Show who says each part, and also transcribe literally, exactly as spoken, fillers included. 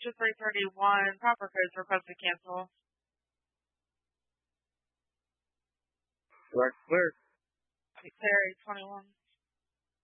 Speaker 1: to three thirty-one, proper codes request to cancel.
Speaker 2: Direct clear.
Speaker 1: Terry, twenty-one.